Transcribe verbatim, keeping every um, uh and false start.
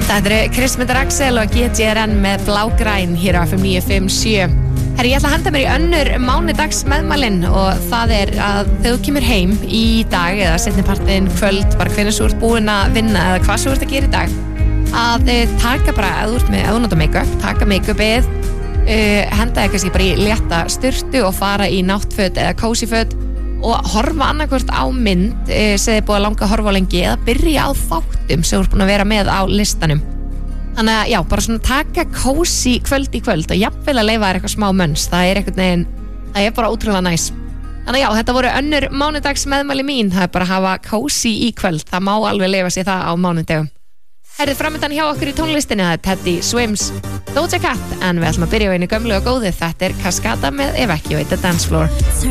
Þetta eru Kristmundur Axel og G T R N með Blágræn hér á F M níu fimm sjö. Herri, ég ætla að henda mér í önnur mánudags meðmælin og það er að þegar þú kemur heim í dag eða seinnipartinn kvöld, bara hvenær þú ert búin að vinna eða hvað þú ert að gera í dag, að taka bara, ef þú ert með, ef þú notar make-up, taka make-upið, uh, henda þig kannski bara í létta sturtu og fara í náttföt eða cozy föt og horfa annarkvort á mynd uh, sem þið búið að langa að horfa á lengi eða byrja á þáttum sem þú ert búin að vera með á listanum. Þannig að já, bara svona taka cozy kvöld í kvöld og jafnvel að leyfa þér eitthvað smá mönns, það er einhvern veginn, það er bara ótrúlega næs. Þannig að já, þetta voru önnur mánudags meðmæli mín, það er bara að hafa cozy í kvöld, það má alveg leyfa sér það á mánudegum. Herðið framöndan hjá okkur í tónlistinni, það er Teddy Swims, Doja Cat, en við ætlum að byrja á einu gömlu og góðu, þetta er Cascada með Ef ekki og þetta Dance Floor.